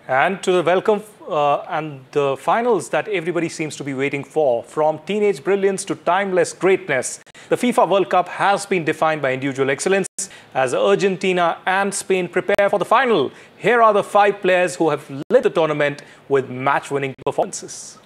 And to the welcome and the finals that everybody seems to be waiting for, from teenage brilliance to timeless greatness, the FIFA World Cup has been defined by individual excellence. As Argentina and Spain prepare for the final, here are the 5 players who have led the tournament with match-winning performances.